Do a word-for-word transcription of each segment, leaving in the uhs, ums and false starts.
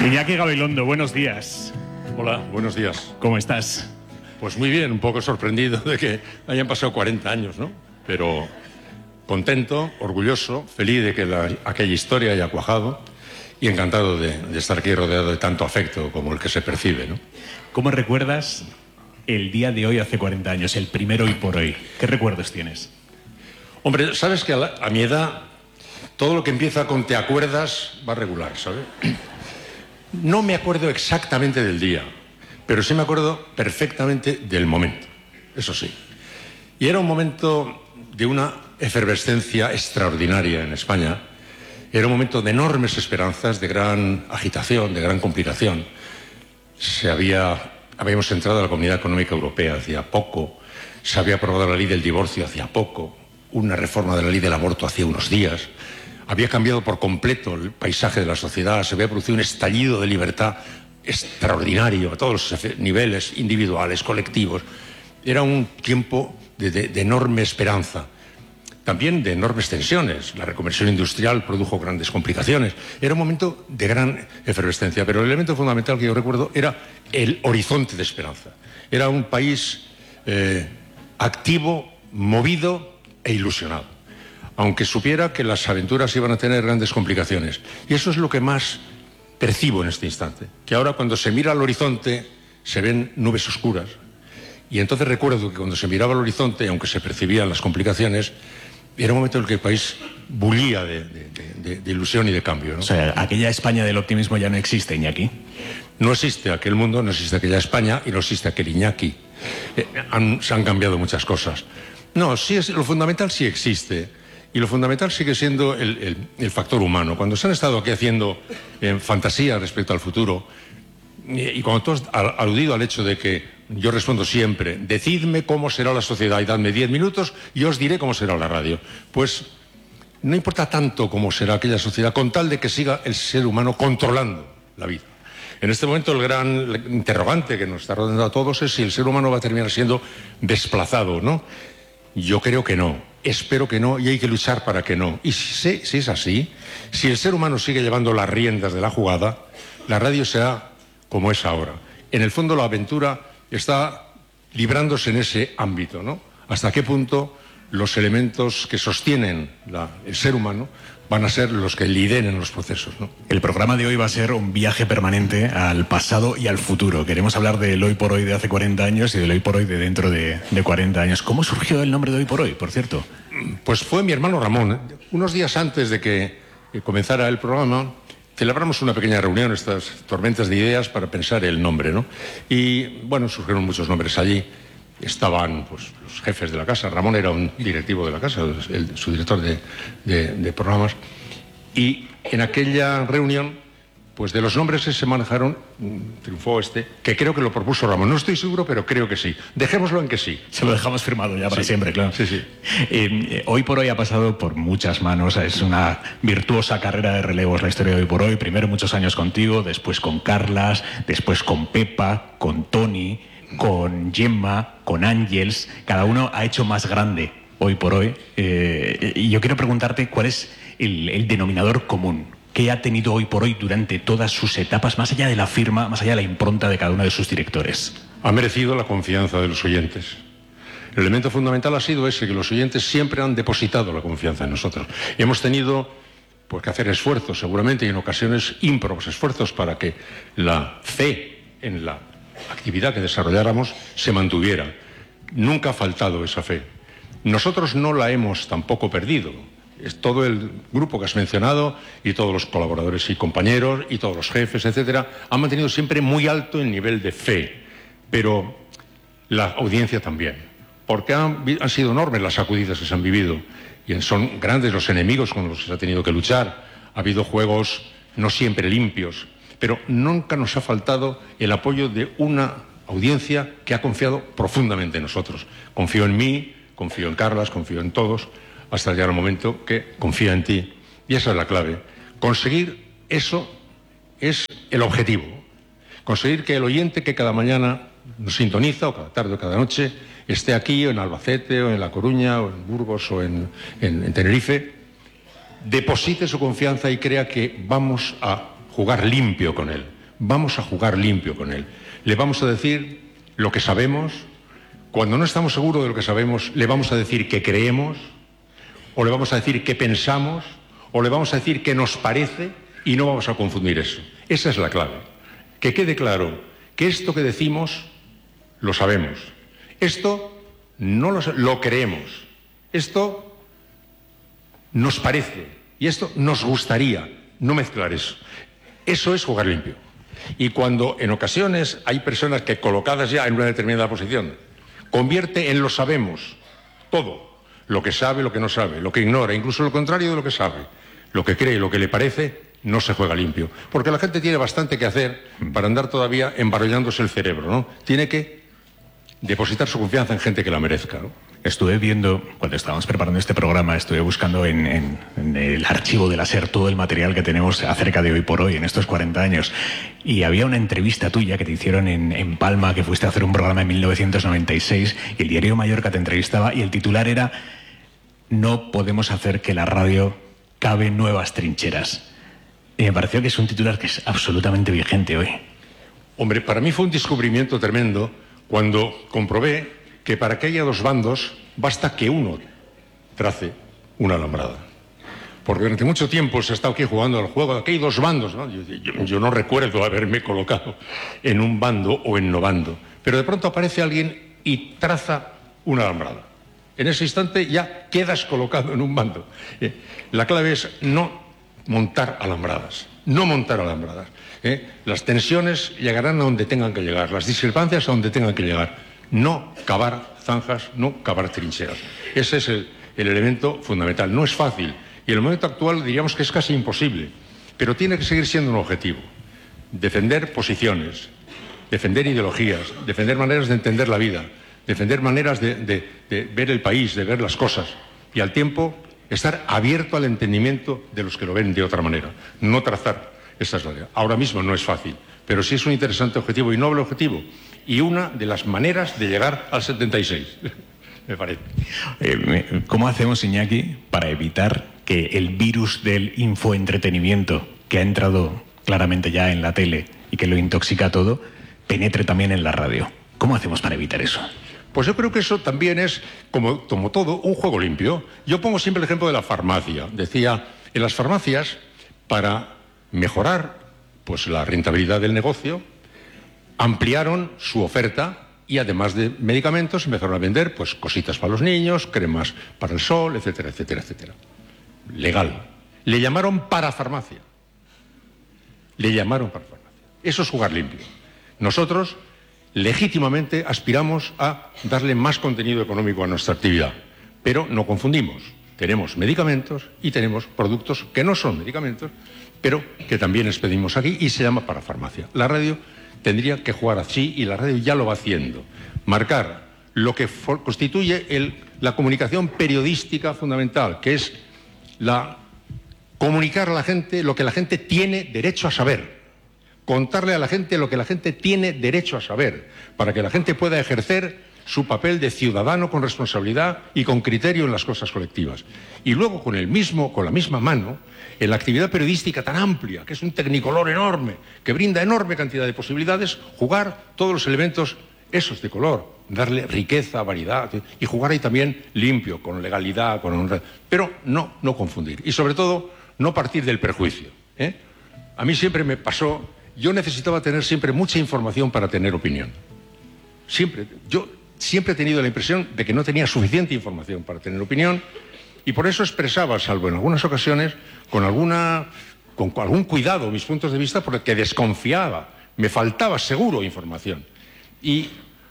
Iñaki Gabilondo, buenos días. Hola, buenos días. ¿Cómo estás? Pues muy bien, un poco sorprendido de que hayan pasado cuarenta años, ¿no? Pero contento, orgulloso, feliz de que la, aquella historia haya cuajado y encantado de, de estar aquí rodeado de tanto afecto como el que se percibe, ¿no? ¿Cómo recuerdas el día de hoy hace cuarenta años, el primero hoy por hoy? ¿Qué recuerdos tienes? Hombre, sabes que a, la, a mi edad todo lo que empieza con te acuerdas va regular, ¿sabes? No me acuerdo exactamente del día, pero sí me acuerdo perfectamente del momento, eso sí. Y era un momento de una efervescencia extraordinaria en España. Era un momento de enormes esperanzas, de gran agitación, de gran complicación. Se había, habíamos entrado a la Comunidad Económica Europea hacía poco, se había aprobado la ley del divorcio hacía poco, una reforma de la ley del aborto hacía unos días. Había cambiado por completo el paisaje de la sociedad, se había producido un estallido de libertad extraordinario a todos los niveles, individuales, colectivos. Era un tiempo de, de, de enorme esperanza, también de enormes tensiones. La reconversión industrial produjo grandes complicaciones. Era un momento de gran efervescencia, pero el elemento fundamental que yo recuerdo era el horizonte de esperanza. Era un país eh, activo, movido e ilusionado, aunque supiera que las aventuras iban a tener grandes complicaciones. Y eso es lo que más percibo en este instante, que ahora cuando se mira al horizonte se ven nubes oscuras. Y entonces recuerdo que cuando se miraba al horizonte, aunque se percibían las complicaciones, era un momento en el que el país bullía de, de, de, de ilusión y de cambio, ¿no? O sea, aquella España del optimismo ya no existe, Iñaki. No existe aquel mundo, no existe aquella España y no existe aquel Iñaki. Eh, han, se han cambiado muchas cosas. No, sí es, lo fundamental sí existe. Y lo fundamental sigue siendo el, el, el factor humano. Cuando se han estado aquí haciendo eh, fantasía respecto al futuro, y, y cuando tú has aludido al hecho de que yo respondo siempre, decidme cómo será la sociedad y dadme diez minutos y os diré cómo será la radio. Pues no importa tanto cómo será aquella sociedad, con tal de que siga el ser humano controlando la vida. En este momento el gran interrogante que nos está rodeando a todos es si el ser humano va a terminar siendo desplazado, ¿no? Yo creo que no, espero que no y hay que luchar para que no. Y si, si es así, si el ser humano sigue llevando las riendas de la jugada, la radio será como es ahora. En el fondo la aventura está librándose en ese ámbito, ¿no? Hasta qué punto los elementos que sostienen la, el ser humano van a ser los que lideren los procesos, ¿no? El programa de hoy va a ser un viaje permanente al pasado y al futuro. Queremos hablar del hoy por hoy de hace cuarenta años y del hoy por hoy de dentro de, de cuarenta años. ¿Cómo surgió el nombre de hoy por hoy, por cierto? Pues fue mi hermano Ramón. Unos días antes de que comenzara el programa, celebramos una pequeña reunión, estas tormentas de ideas, para pensar el nombre, ¿no? Y, bueno, surgieron muchos nombres allí. Estaban pues, los jefes de la casa. Ramón era un directivo de la casa, el, su director de, de, de programas. Y en aquella reunión, pues de los nombres que se manejaron, triunfó este, que creo que lo propuso Ramón. No estoy seguro, pero creo que sí. Dejémoslo en que sí. Se lo dejamos firmado ya para sí, siempre, claro. Sí, sí. Eh, hoy por hoy ha pasado por muchas manos. Es una virtuosa carrera de relevos la historia de hoy por hoy. Primero muchos años contigo, después con Carlas, después con Pepa, con Tony, con Gemma, con Ángels. Cada uno ha hecho más grande hoy por hoy. Eh, y yo quiero preguntarte cuál es el, el denominador común que ha tenido hoy por hoy durante todas sus etapas, más allá de la firma, más allá de la impronta de cada uno de sus directores. Ha merecido la confianza de los oyentes. El elemento fundamental ha sido ese, que los oyentes siempre han depositado la confianza en nosotros. Y hemos tenido pues, que hacer esfuerzos, seguramente, y en ocasiones ímprobos esfuerzos para que la fe en la actividad que desarrolláramos se mantuviera. Nunca ha faltado esa fe. Nosotros no la hemos tampoco perdido. Es todo el grupo que has mencionado y todos los colaboradores y compañeros y todos los jefes, etcétera, han mantenido siempre muy alto el nivel de fe, pero la audiencia también, porque han, han sido enormes las sacudidas que se han vivido y son grandes los enemigos con los que se ha tenido que luchar. Ha habido juegos no siempre limpios, pero nunca nos ha faltado el apoyo de una audiencia que ha confiado profundamente en nosotros. Confío en mí, confío en Carlas, confío en todos, hasta llegar el momento que confía en ti. Y esa es la clave. Conseguir eso es el objetivo. Conseguir que el oyente que cada mañana nos sintoniza, o cada tarde o cada noche, esté aquí, o en Albacete, o en La Coruña, o en Burgos, o en, en, en Tenerife, deposite su confianza y crea que vamos a jugar limpio con él. vamos a jugar limpio con él. Le vamos a decir lo que sabemos. Cuando no estamos seguros de lo que sabemos, le vamos a decir que creemos, o le vamos a decir que pensamos, o le vamos a decir que nos parece, y no vamos a confundir eso. Esa es la clave. Que quede claro que esto que decimos lo sabemos. Esto no lo, lo creemos. Esto nos parece. Y esto nos gustaría. No mezclar eso. Eso es jugar limpio. Y cuando en ocasiones hay personas que colocadas ya en una determinada posición, convierte en lo sabemos todo. Lo que sabe, lo que no sabe, lo que ignora, incluso lo contrario de lo que sabe. Lo que cree, lo que le parece, no se juega limpio. Porque la gente tiene bastante que hacer para andar todavía embarollándose el cerebro, ¿no? Tiene que depositar su confianza en gente que la merezca, ¿no? Estuve viendo, cuando estábamos preparando este programa, estuve buscando en, en, en el archivo de la SER todo el material que tenemos acerca de Hoy por Hoy, en estos cuarenta años. Y había una entrevista tuya que te hicieron en, en Palma, que fuiste a hacer un programa en mil novecientos noventa y seis, y el diario Mallorca te entrevistaba, y el titular era "No podemos hacer que la radio cabe nuevas trincheras". Y me pareció que es un titular que es absolutamente vigente hoy. Hombre, para mí fue un descubrimiento tremendo cuando comprobé que para que haya dos bandos basta que uno trace una alambrada. Porque durante mucho tiempo se ha estado aquí jugando al juego de que hay dos bandos, ¿no? Yo, yo, yo no recuerdo haberme colocado en un bando o en no bando, pero de pronto aparece alguien y traza una alambrada. En ese instante ya quedas colocado en un bando. Eh, la clave es no montar alambradas, no montar alambradas. ¿eh? Las tensiones llegarán a donde tengan que llegar, las discrepancias a donde tengan que llegar. No cavar zanjas, no cavar trincheras. Ese es el, el elemento fundamental. No es fácil y en el momento actual diríamos que es casi imposible, pero tiene que seguir siendo un objetivo. Defender posiciones, defender ideologías, defender maneras de entender la vida, defender maneras de, de, de ver el país, de ver las cosas y al tiempo estar abierto al entendimiento de los que lo ven de otra manera. No trazar esa idea. Ahora mismo no es fácil, pero sí es un interesante objetivo y noble objetivo. Y una de las maneras de llegar al setenta y seis, me parece. Eh, ¿Cómo hacemos, Iñaki, para evitar que el virus del infoentretenimiento, que ha entrado claramente ya en la tele y que lo intoxica todo, penetre también en la radio? ¿Cómo hacemos para evitar eso? Pues yo creo que eso también es, como, como todo, un juego limpio. Yo pongo siempre el ejemplo de la farmacia. Decía, en las farmacias, para mejorar pues, la rentabilidad del negocio, ampliaron su oferta y además de medicamentos empezaron a vender pues cositas para los niños, cremas para el sol, etcétera, etcétera, etcétera. Legal. Le llamaron parafarmacia. Le llamaron parafarmacia. Eso es jugar limpio. Nosotros legítimamente aspiramos a darle más contenido económico a nuestra actividad, pero no confundimos. Tenemos medicamentos y tenemos productos que no son medicamentos, pero que también expedimos aquí y se llama parafarmacia. La radio tendría que jugar así y la radio ya lo va haciendo. Marcar lo que constituye el, la comunicación periodística fundamental, que es la, comunicar a la gente lo que la gente tiene derecho a saber. Contarle a la gente lo que la gente tiene derecho a saber, para que la gente pueda ejercer su papel de ciudadano con responsabilidad y con criterio en las cosas colectivas. Y luego con el mismo, con la misma mano, en la actividad periodística tan amplia, que es un tecnicolor enorme, que brinda enorme cantidad de posibilidades, jugar todos los elementos esos de color, darle riqueza, variedad, y jugar ahí también limpio, con legalidad, con honra, pero no, no confundir. Y sobre todo, no partir del prejuicio. ¿eh? A mí siempre me pasó, yo necesitaba tener siempre mucha información para tener opinión. Siempre, yo siempre he tenido la impresión de que no tenía suficiente información para tener opinión y por eso expresaba, salvo en algunas ocasiones, con, alguna, con algún cuidado mis puntos de vista porque desconfiaba, me faltaba seguro información. Y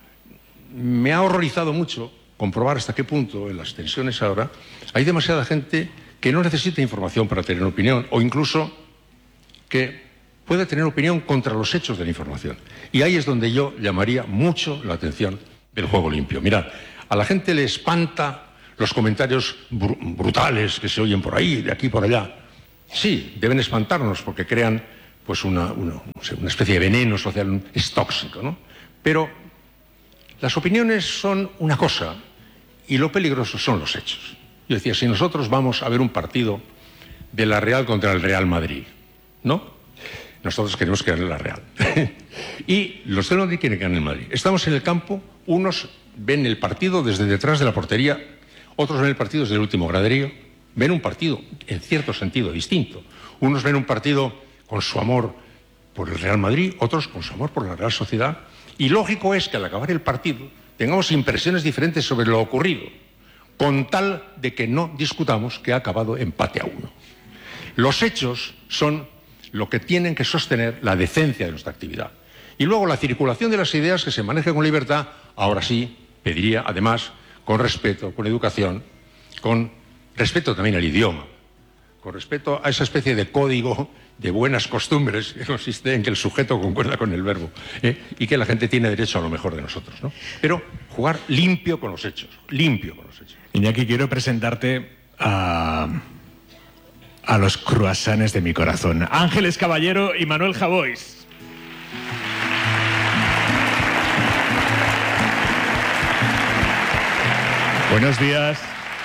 me ha horrorizado mucho comprobar hasta qué punto en las tensiones ahora hay demasiada gente que no necesita información para tener opinión o incluso que puede tener opinión contra los hechos de la información. Y ahí es donde yo llamaría mucho la atención del juego limpio. Mirad, a la gente le espanta los comentarios br brutales que se oyen por ahí, de aquí por allá. Sí, deben espantarnos porque crean pues una, una, una especie de veneno social, es tóxico, ¿no? Pero las opiniones son una cosa y lo peligroso son los hechos. Yo decía, si nosotros vamos a ver un partido de la Real contra el Real Madrid, ¿no? Nosotros queremos quedar en la Real. Y los del Madrid quieren quedar en el Madrid. Estamos en el campo, unos ven el partido desde detrás de la portería, otros ven el partido desde el último graderío, ven un partido, en cierto sentido, distinto. Unos ven un partido con su amor por el Real Madrid, otros con su amor por la Real Sociedad. Y lógico es que al acabar el partido tengamos impresiones diferentes sobre lo ocurrido, con tal de que no discutamos que ha acabado empate a uno. Los hechos son lo que tienen que sostener la decencia de nuestra actividad. Y luego la circulación de las ideas, que se maneje con libertad, ahora sí, pediría, además, con respeto, con educación, con respeto también al idioma, con respeto a esa especie de código de buenas costumbres que consiste en que el sujeto concuerda con el verbo, ¿eh? y que la gente tiene derecho a lo mejor de nosotros, ¿no? Pero jugar limpio con los hechos, limpio con los hechos. Iñaki, quiero presentarte a, a los cruasanes de mi corazón. Ángeles Caballero y Manuel Javois. Buenos días.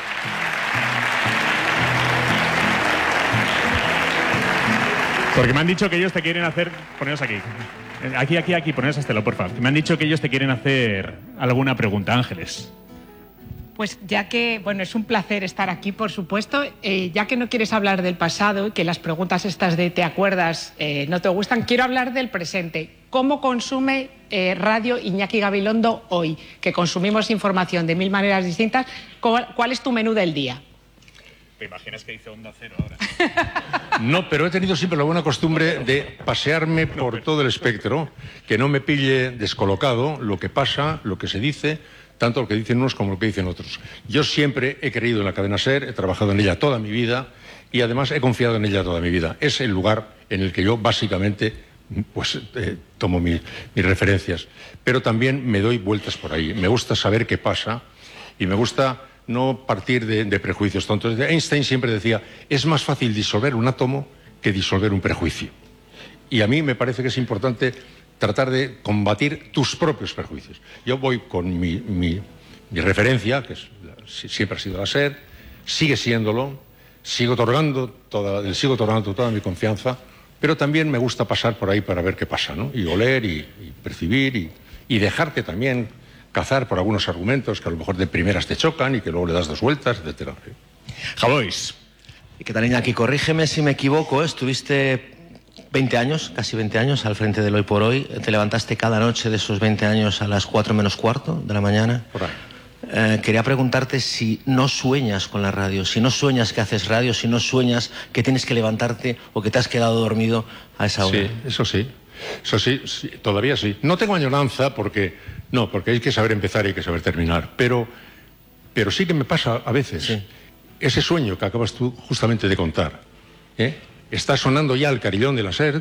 Porque me han dicho que ellos te quieren hacer... Poneos aquí. Aquí, aquí, aquí. Poneos a Estela, por favor. Me han dicho que ellos te quieren hacer alguna pregunta, Ángeles. Pues ya que, bueno, es un placer estar aquí, por supuesto, eh, ya que no quieres hablar del pasado y que las preguntas estas de ¿te acuerdas? Eh, no te gustan, quiero hablar del presente. ¿Cómo consume eh, Radio Iñaki Gabilondo hoy? Que consumimos información de mil maneras distintas. ¿Cuál, cuál es tu menú del día? ¿Te imaginas que dice Onda Cero ahora? No, pero he tenido siempre la buena costumbre de pasearme por todo el espectro, que no me pille descolocado lo que pasa, lo que se dice, tanto lo que dicen unos como lo que dicen otros. Yo siempre he creído en la cadena SER, he trabajado en ella toda mi vida y además he confiado en ella toda mi vida. Es el lugar en el que yo básicamente pues eh, tomo mi, mis referencias, pero también me doy vueltas por ahí. Me gusta saber qué pasa y me gusta no partir de, de prejuicios tontos. Einstein siempre decía, es más fácil disolver un átomo que disolver un prejuicio. Y a mí me parece que es importante tratar de combatir tus propios prejuicios. Yo voy con mi, mi, mi referencia, que es, siempre ha sido la SER, sigue siéndolo, sigo otorgando toda, sigo otorgando toda mi confianza, pero también me gusta pasar por ahí para ver qué pasa, ¿no? Y oler y, y percibir y, y dejarte también cazar por algunos argumentos que a lo mejor de primeras te chocan y que luego le das dos vueltas, etcétera. Javois. ¿Qué tal, Iñaki? Corrígeme si me equivoco, ¿eh? Estuviste veinte años, casi veinte años, al frente del Hoy por Hoy. Te levantaste cada noche de esos veinte años a las cuatro menos cuarto de la mañana. Por ahí. Eh, quería preguntarte si no sueñas con la radio, si no sueñas que haces radio, si no sueñas que tienes que levantarte o que te has quedado dormido a esa hora. Sí, eso sí. Eso sí, sí, todavía sí. No tengo añoranza porque no, porque hay que saber empezar y hay que saber terminar. Pero, pero sí que me pasa a veces. Sí. Ese sueño que acabas tú justamente de contar, ¿eh? Está sonando ya el carillón de la SER,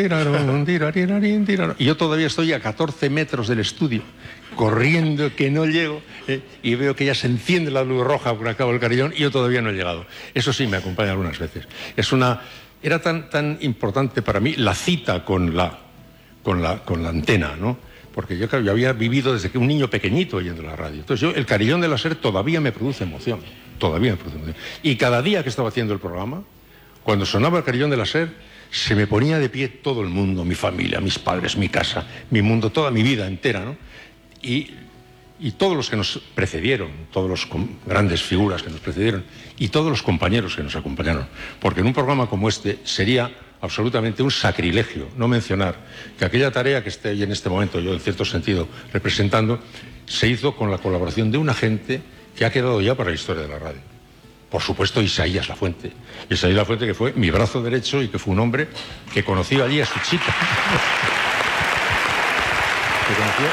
y yo todavía estoy a catorce metros del estudio, corriendo que no llego, ¿eh? Y veo que ya se enciende la luz roja por acá el carillón y yo todavía no he llegado. Eso sí me acompaña algunas veces. Es una... Era tan, tan importante para mí la cita con la, con la, con la antena, ¿no? Porque yo, claro, yo había vivido desde que un niño pequeñito oyendo la radio. Entonces yo, el carillón de la SER todavía me produce emoción, todavía me produce emoción. Y cada día que estaba haciendo el programa, cuando sonaba el carillón de la SER, se me ponía de pie todo el mundo, mi familia, mis padres, mi casa, mi mundo, toda mi vida entera, ¿no? Y... Y todos los que nos precedieron, todos los grandes figuras que nos precedieron y todos los compañeros que nos acompañaron. Porque en un programa como este sería absolutamente un sacrilegio no mencionar que aquella tarea que estoy en este momento yo en cierto sentido representando se hizo con la colaboración de una gente que ha quedado ya para la historia de la radio. Por supuesto, Isaías Lafuente. Isaías Lafuente, que fue mi brazo derecho y que fue un hombre que conoció allí a su chica. que conoció...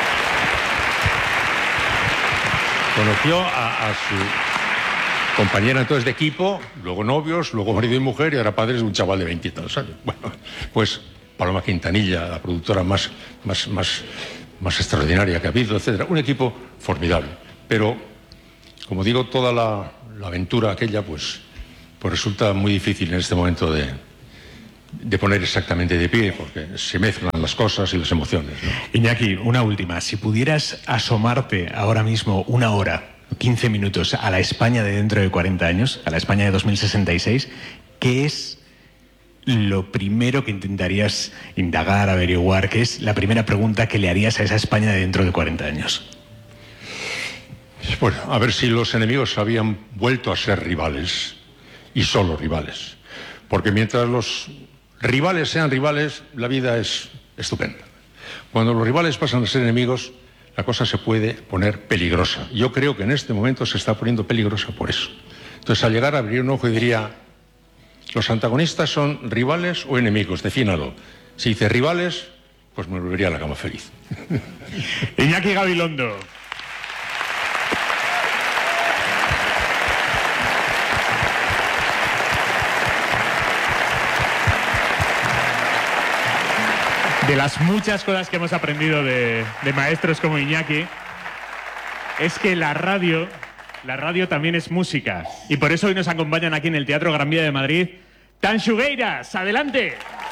Conoció a, a su compañera entonces de equipo, luego novios, luego marido y mujer y ahora padres de un chaval de veintitantos años. Bueno, pues Paloma Quintanilla, la productora más, más, más, más extraordinaria que ha habido, etcétera. Un equipo formidable. Pero, como digo, toda la, la aventura aquella, pues, pues resulta muy difícil en este momento de... de poner exactamente de pie, porque se mezclan las cosas y las emociones, ¿no? Iñaki, una última. Si pudieras asomarte ahora mismo una hora, quince minutos, a la España de dentro de cuarenta años, a la España de dos mil sesenta y seis, ¿qué es lo primero que intentarías indagar, averiguar? ¿Qué es la primera pregunta que le harías a esa España de dentro de cuarenta años? Bueno, a ver si los enemigos habían vuelto a ser rivales, y solo rivales. Porque mientras los rivales sean rivales, la vida es estupenda. Cuando los rivales pasan a ser enemigos, la cosa se puede poner peligrosa. Yo creo que en este momento se está poniendo peligrosa por eso. Entonces, al llegar a abrir un ojo y diría, ¿los antagonistas son rivales o enemigos? Defínalo. Si dice rivales, pues me volvería a la cama feliz. Iñaki Gabilondo. De las muchas cosas que hemos aprendido de, de maestros como Iñaki, es que la radio, la radio también es música. Y por eso hoy nos acompañan aquí en el Teatro Gran Vía de Madrid, Tanxugueiras. ¡Adelante!